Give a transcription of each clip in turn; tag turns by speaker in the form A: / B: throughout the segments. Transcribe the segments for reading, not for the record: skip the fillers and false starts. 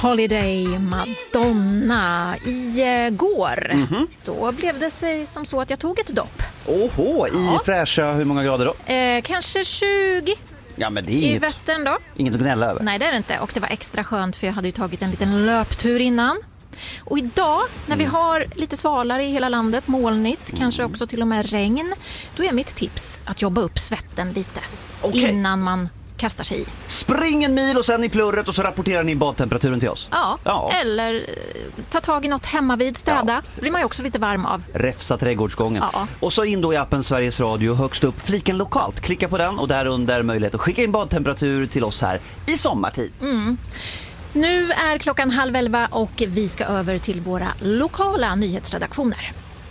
A: Holiday, Madonna. Igår, då blev det sig som så att jag tog ett dopp.
B: Oho, i fräscha, hur många grader då?
A: Kanske 20.
B: Ja, men det är
A: I Vättern då.
B: Inget att gnälla över.
A: Nej, det är det inte. Och det var extra skönt för jag hade ju tagit en liten löptur innan. Och idag, när vi har lite svalare i hela landet, molnigt, kanske också till och med regn, då är mitt tips att jobba upp svetten lite innan man kastar sig i.
B: Spring en mil och sen i plurret och så rapporterar ni badtemperaturen till oss.
A: Ja. Eller ta tag i något hemma vid, städa. Då blir man ju också lite varm av.
B: Räfsa trädgårdsgången.
A: Ja.
B: Och så in då i appen Sveriges Radio, högst upp fliken lokalt. Klicka på den och där under möjlighet att skicka in badtemperatur till oss här i sommartid.
A: Nu är klockan 10:30 och vi ska över till våra lokala nyhetsredaktioner.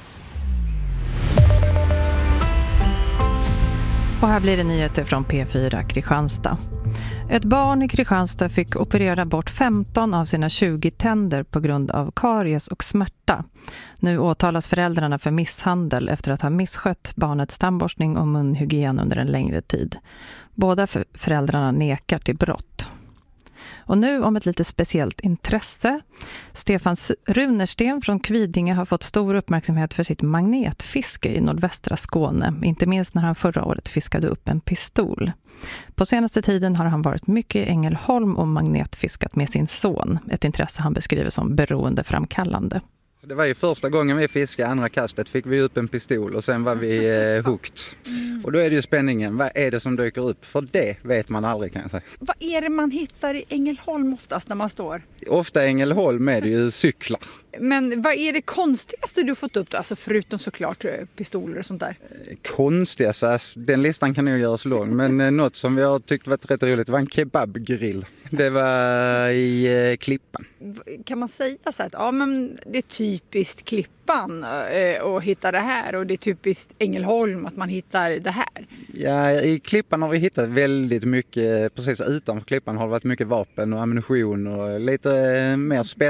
C: Och här blir det nyheter från P4 Kristianstad. Ett barn i Kristianstad fick operera bort 15 av sina 20 tänder på grund av karies och smärta. Nu åtalas föräldrarna för misshandel efter att ha misskött barnets tandborstning och munhygien under en längre tid. Båda föräldrarna nekar till brott. Och nu om ett lite speciellt intresse. Stefan Runersten från Kvidinge har fått stor uppmärksamhet för sitt magnetfiske i nordvästra Skåne. Inte minst när han förra året fiskade upp en pistol. På senaste tiden har han varit mycket i Ängelholm och magnetfiskat med sin son. Ett intresse han beskriver som beroendeframkallande.
D: Det var ju första gången vi fiskade, andra kastet fick vi upp en pistol och sen var vi hooked. Och då är det ju spänningen, vad är det som dyker upp? För det vet man aldrig, kan jag säga.
E: Vad är det man hittar i Ängelholm oftast när man står?
D: Ofta i Ängelholm är det ju cyklar.
E: Men vad är det konstigaste du fått upp då? Alltså förutom såklart pistoler och sånt där.
D: Konstigaste, den listan kan ju göras lång. Men något som vi har tyckt varit rätt roligt var en kebabgrill. Det var i Klippan.
E: Kan man säga så att men det är typiskt Klippan att hitta det här och det är typiskt Ängelholm att man hittar det här?
D: Ja, i Klippan har vi hittat väldigt mycket, precis utanför Klippan har det varit mycket vapen och ammunition och lite mer spännande.